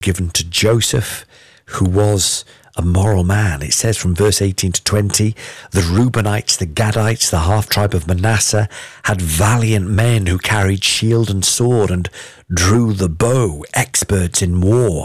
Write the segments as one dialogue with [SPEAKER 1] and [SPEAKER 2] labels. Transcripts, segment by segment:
[SPEAKER 1] given to Joseph, who was a moral man. It says from verse 18 to 20, the Reubenites, the Gadites, the half-tribe of Manasseh, had valiant men who carried shield and sword and drew the bow, experts in war,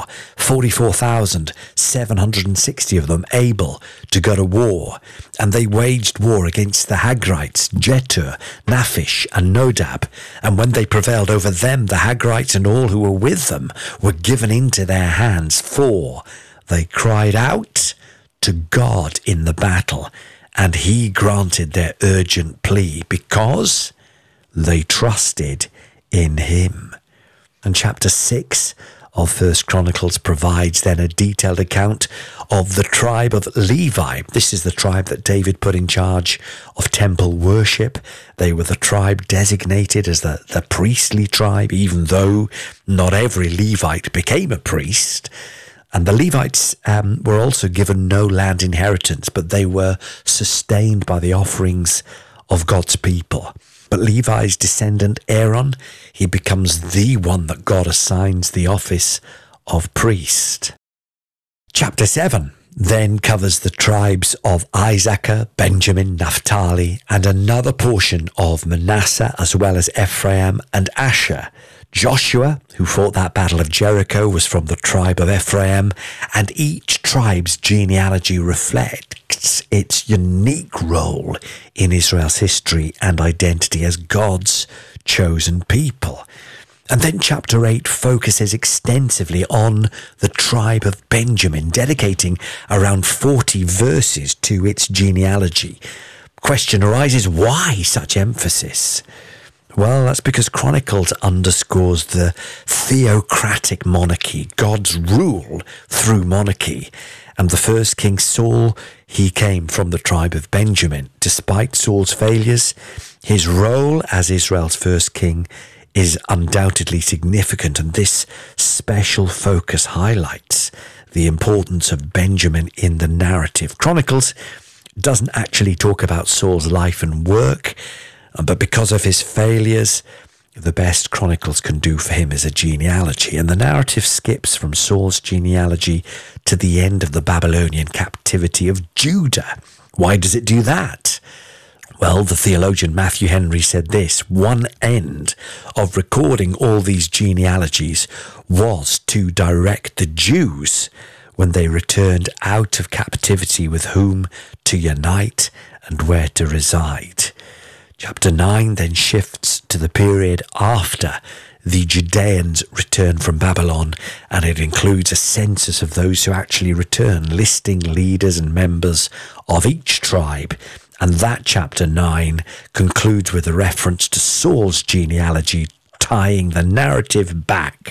[SPEAKER 1] 44,760 of them able to go to war. And they waged war against the Hagrites, Jetur, Naphish, and Nodab. And when they prevailed over them, the Hagrites and all who were with them were given into their hands, for they cried out to God in the battle, and he granted their urgent plea because they trusted in him. And chapter 6 of First Chronicles provides then a detailed account of the tribe of Levi. This is the tribe that David put in charge of temple worship. They were the tribe designated as the priestly tribe, even though not every Levite became a priest. And the Levites were also given no land inheritance, but they were sustained by the offerings of God's people. But Levi's descendant Aaron, he becomes the one that God assigns the office of priest. Chapter 7 then covers the tribes of Issachar, Benjamin, Naphtali, and another portion of Manasseh, as well as Ephraim and Asher. Joshua, who fought that battle of Jericho, was from the tribe of Ephraim, and each tribe's genealogy reflects its unique role in Israel's history and identity as God's chosen people. And then chapter 8 focuses extensively on the tribe of Benjamin, dedicating around 40 verses to its genealogy. Question arises, why such emphasis? Well, that's because Chronicles underscores the theocratic monarchy, God's rule through monarchy. And the first king, Saul, he came from the tribe of Benjamin. Despite Saul's failures, his role as Israel's first king is undoubtedly significant, and this special focus highlights the importance of Benjamin in the narrative. Chronicles doesn't actually talk about Saul's life and work, but because of his failures, the best Chronicles can do for him is a genealogy. And the narrative skips from Saul's genealogy to the end of the Babylonian captivity of Judah. Why does it do that? Well, the theologian Matthew Henry said this: one end of recording all these genealogies was to direct the Jews when they returned out of captivity with whom to unite and where to reside. Chapter 9 then shifts to the period after the Judeans return from Babylon, and it includes a census of those who actually return, listing leaders and members of each tribe. And that chapter 9 concludes with a reference to Saul's genealogy, tying the narrative back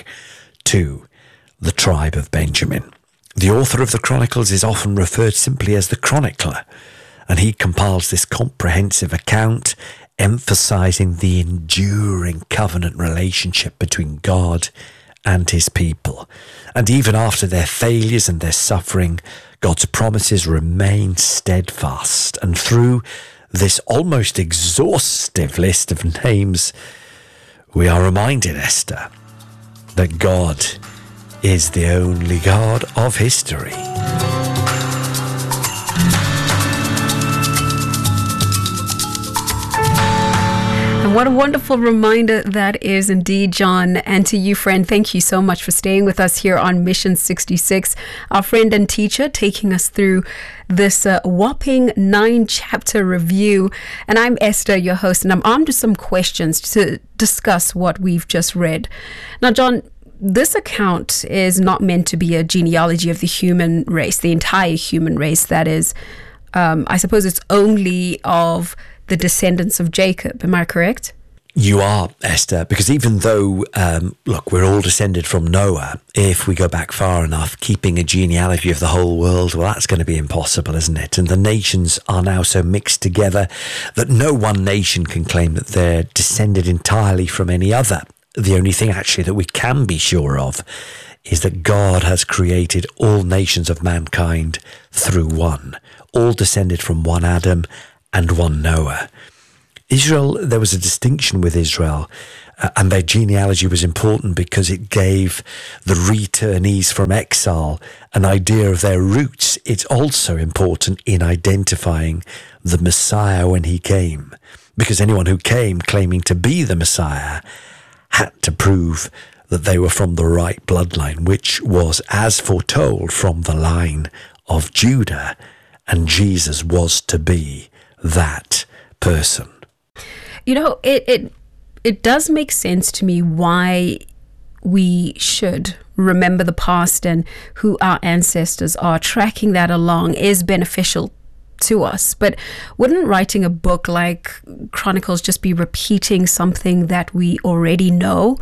[SPEAKER 1] to the tribe of Benjamin. The author of the Chronicles is often referred simply as the chronicler, and he compiles this comprehensive account, emphasizing the enduring covenant relationship between God and his people. And even after their failures and their suffering, God's promises remain steadfast. And through this almost exhaustive list of names, we are reminded, Esther, that God is the only God of history.
[SPEAKER 2] What a wonderful reminder that is indeed, John. And to you, friend, thank you so much for staying with us here on Mission 66. Our friend and teacher taking us through this whopping 9-chapter review. And I'm Esther, your host, and I'm armed with some questions to discuss what we've just read. Now, John, this account is not meant to be a genealogy of the human race, the entire human race. That is, I suppose it's only of the descendants of Jacob. Am I correct?
[SPEAKER 1] You are, Esther, because even though, look, we're all descended from Noah, if we go back far enough, keeping a genealogy of the whole world, well, that's going to be impossible, isn't it? And the nations are now so mixed together that no one nation can claim that they're descended entirely from any other. The only thing actually that we can be sure of is that God has created all nations of mankind through one, all descended from one Adam and one Noah. Israel, there was a distinction with Israel And their genealogy was important because it gave the returnees from exile an idea of their roots. It's also important in identifying the Messiah when he came, because anyone who came claiming to be the Messiah had to prove that they were from the right bloodline, which was, as foretold, from the line of Judah, and Jesus was to be that person.
[SPEAKER 2] You know, it does make sense to me why we should remember the past and who our ancestors are. Tracking that along is beneficial to us. But wouldn't writing a book like Chronicles just be repeating something that we already know?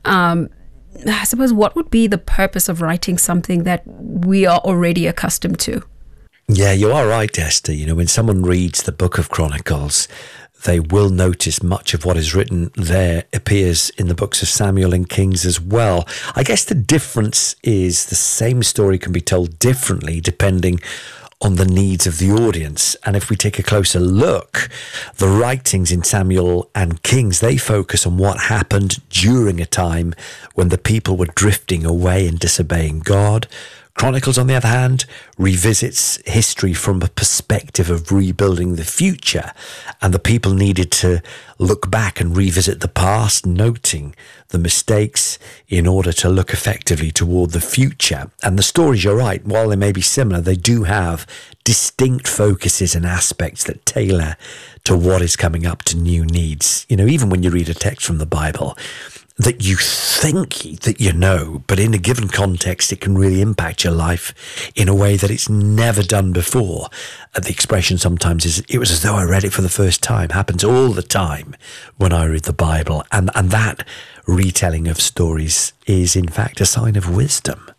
[SPEAKER 2] I suppose, what would be the purpose of writing something that we are already accustomed to?
[SPEAKER 1] Yeah, you are right, Esther. You know, when someone reads the book of Chronicles, they will notice much of what is written there appears in the books of Samuel and Kings as well. I guess the difference is the same story can be told differently depending on the needs of the audience. And if we take a closer look, the writings in Samuel and Kings, they focus on what happened during a time when the people were drifting away and disobeying God. Chronicles, on the other hand, revisits history from a perspective of rebuilding the future, and the people needed to look back and revisit the past, noting the mistakes in order to look effectively toward the future. And the stories, you're right, while they may be similar, they do have distinct focuses and aspects that tailor to what is coming up to new needs. You know, even when you read a text from the Bible that you think that you know, but in a given context, it can really impact your life in a way that it's never done before. The expression sometimes is, it was as though I read it for the first time. Happens all the time when I read the Bible. And that retelling of stories is, in fact, a sign of wisdom.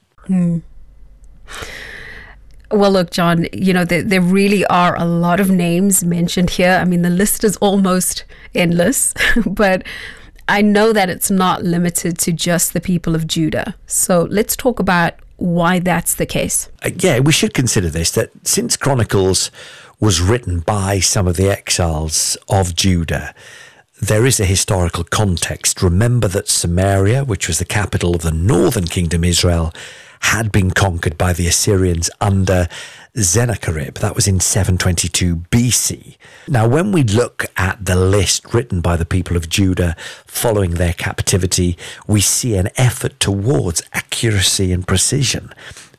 [SPEAKER 2] Well, look, John, you know, there really are a lot of names mentioned here. I mean, the list is almost endless, but I know that it's not limited to just the people of Judah. So let's talk about why that's the case.
[SPEAKER 1] Yeah, we should consider this, that since Chronicles was written by some of the exiles of Judah, there is a historical context. Remember that Samaria, which was the capital of the northern kingdom Israel, had been conquered by the Assyrians under Sennacherib. That was in 722 BC. Now, when we look at the list written by the people of Judah following their captivity, we see an effort towards accuracy and precision.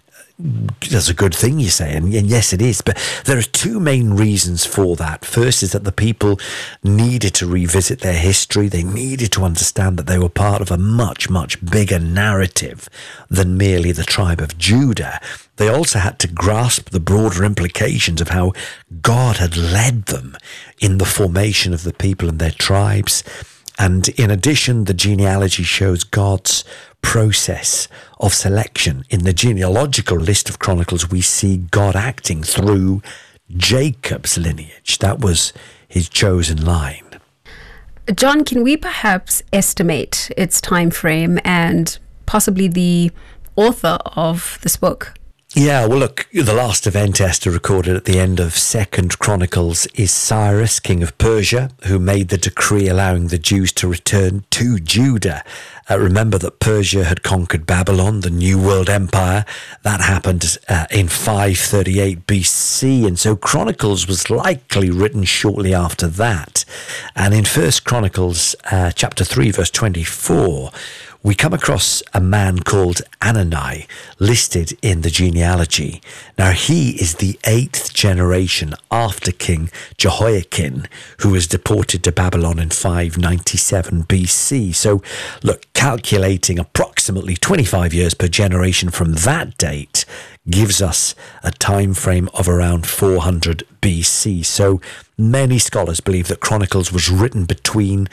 [SPEAKER 1] That's a good thing, you say, and yes, it is. But there are two main reasons for that. First is that the people needed to revisit their history. They needed to understand that they were part of a much, much bigger narrative than merely the tribe of Judah. They also had to grasp the broader implications of how God had led them in the formation of the people and their tribes. And in addition, the genealogy shows God's process of selection. In the genealogical list of Chronicles, we see God acting through Jacob's lineage. That was his chosen line.
[SPEAKER 2] John, can we perhaps estimate its time frame and possibly the author of this book?
[SPEAKER 1] Yeah, well, look, the last event, Esther, recorded at the end of 2nd Chronicles is Cyrus, king of Persia, who made the decree allowing the Jews to return to Judah. Remember that Persia had conquered Babylon, the New World Empire. That happened in 538 BC, and so Chronicles was likely written shortly after that. And in 1st Chronicles, chapter 3, verse 24, we come across a man called Anani listed in the genealogy. Now, he is the 8th generation after King Jehoiakim, who was deported to Babylon in 597 BC. So, look, calculating approximately 25 years per generation from that date gives us a time frame of around 400 BC. So many scholars believe that Chronicles was written between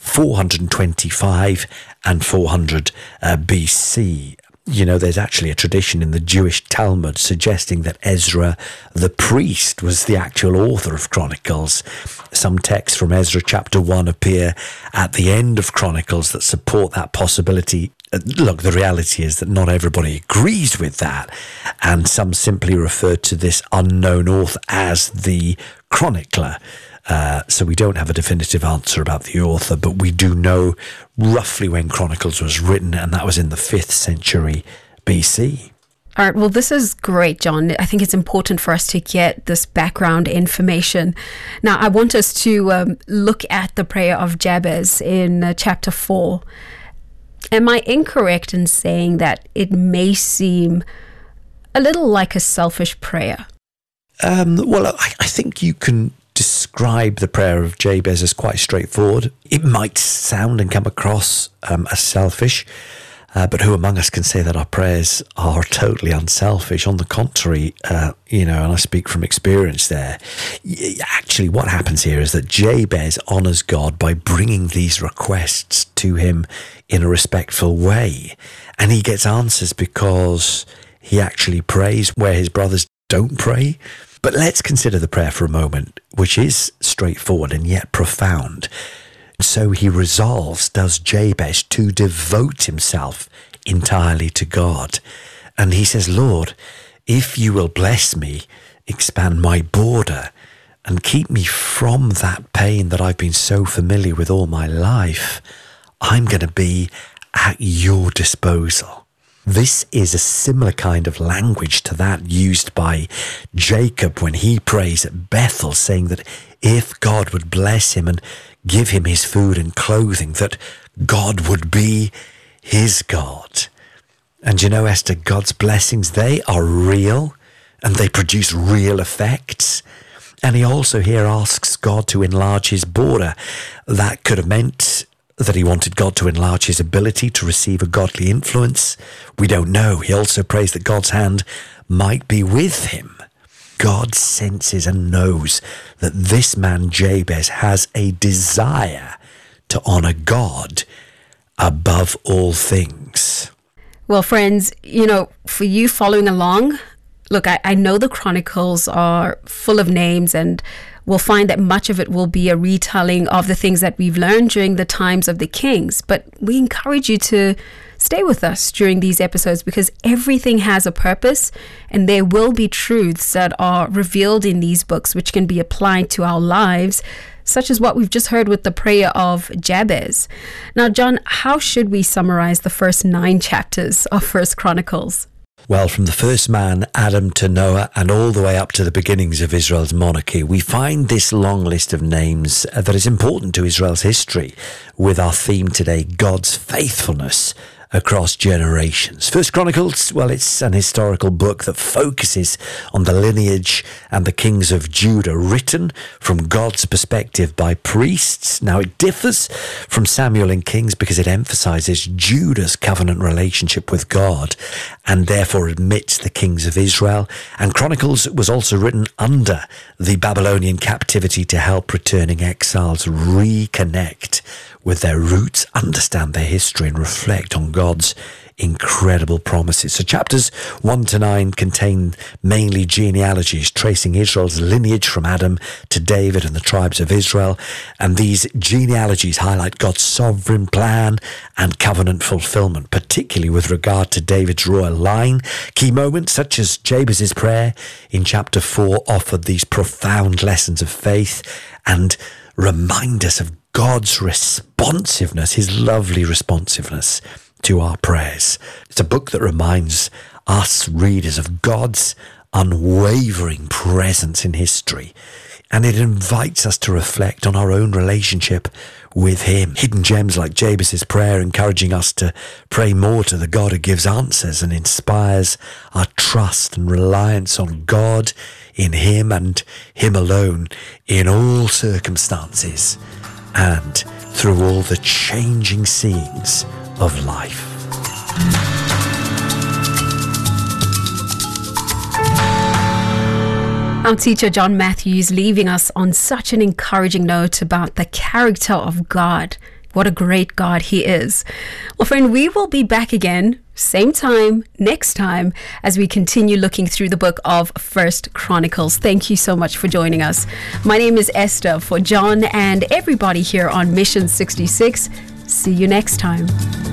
[SPEAKER 1] 425 and 400 BC. You know, there's actually a tradition in the Jewish Talmud suggesting that Ezra the priest was the actual author of Chronicles. Some texts from Ezra chapter 1 appear at the end of Chronicles that support that possibility. Look, the reality is that not everybody agrees with that, and some simply refer to this unknown author as the chronicler. So we don't have a definitive answer about the author, but we do know roughly when Chronicles was written, and that was in the 5th century BC.
[SPEAKER 2] All right, well, this is great, John. I think it's important for us to get this background information. Now, I want us to look at the prayer of Jabez in chapter 4. Am I incorrect in saying that it may seem a little like a selfish prayer?
[SPEAKER 1] Well, I think you can describe the prayer of Jabez as quite straightforward. It might sound and come across as selfish, but who among us can say that our prayers are totally unselfish? On the contrary, and I speak from experience there. Actually, what happens here is that Jabez honors God by bringing these requests to him in a respectful way. And he gets answers because he actually prays where his brothers don't pray. But let's consider the prayer for a moment, which is straightforward and yet profound. So he resolves, does Jabez, to devote himself entirely to God. And he says, Lord, if you will bless me, expand my border and keep me from that pain that I've been so familiar with all my life, I'm going to be at your disposal. This is a similar kind of language to that used by Jacob when he prays at Bethel, saying that if God would bless him and give him his food and clothing, that God would be his God. And you know, Esther, God's blessings, they are real and they produce real effects. And he also here asks God to enlarge his border. That could have meant that he wanted God to enlarge his ability to receive a godly influence. We don't know. He also prays that God's hand might be with him. God senses and knows that this man Jabez has a desire to honor God above all things.
[SPEAKER 2] Well, friends, for you following along, look, I know the Chronicles are full of names, and we'll find that much of it will be a retelling of the things that we've learned during the times of the kings. But we encourage you to stay with us during these episodes because everything has a purpose, and there will be truths that are revealed in these books which can be applied to our lives, such as what we've just heard with the prayer of Jabez. Now, John, how should we summarize the first 9 chapters of 1 Chronicles?
[SPEAKER 1] Well, from the first man, Adam, to Noah, and all the way up to the beginnings of Israel's monarchy, we find this long list of names that is important to Israel's history, with our theme today, God's faithfulness across generations. First Chronicles, well, it's an historical book that focuses on the lineage and the kings of Judah, written from God's perspective by priests. Now, it differs from Samuel and Kings because it emphasizes Judah's covenant relationship with God and therefore admits the kings of Israel. And Chronicles was also written under the Babylonian captivity to help returning exiles reconnect with their roots, understand their history, and reflect on God's incredible promises. So chapters 1 to 9 contain mainly genealogies tracing Israel's lineage from Adam to David and the tribes of Israel. And these genealogies highlight God's sovereign plan and covenant fulfillment, particularly with regard to David's royal line. Key moments such as Jabez's prayer in chapter 4 offered these profound lessons of faith and remind us of God's responsiveness, his lovely responsiveness to our prayers. It's a book that reminds us readers of God's unwavering presence in history, and it invites us to reflect on our own relationship with him. Hidden gems like Jabez's prayer encouraging us to pray more to the God who gives answers and inspires our trust and reliance on God, in him and him alone, in all circumstances and through all the changing scenes of life.
[SPEAKER 2] Our teacher John Matthews leaving us on such an encouraging note about the character of God. What a great God he is. Well, friend, we will be back again, same time, next time, as we continue looking through the book of 1 Chronicles. Thank you so much for joining us. My name is Esther. For John and everybody here on Mission 66, see you next time.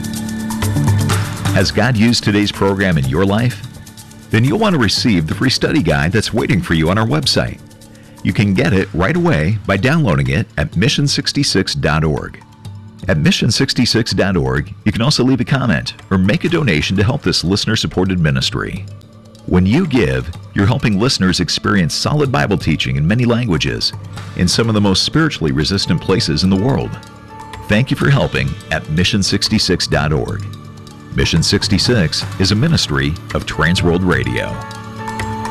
[SPEAKER 3] Has God used today's program in your life? Then you'll want to receive the free study guide that's waiting for you on our website. You can get it right away by downloading it at mission66.org. At mission66.org, you can also leave a comment or make a donation to help this listener-supported ministry. When you give, you're helping listeners experience solid Bible teaching in many languages in some of the most spiritually resistant places in the world. Thank you for helping at mission66.org. Mission 66 is a ministry of Transworld Radio.